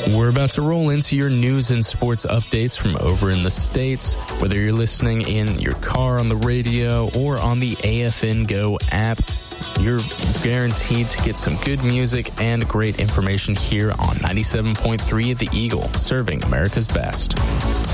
We're about to roll into your news and sports updates from over in the States. Whether you're listening in your car, on the radio, or on the AFN Go app, you're guaranteed to get some good music and great information here on 97.3 The Eagle, serving America's best.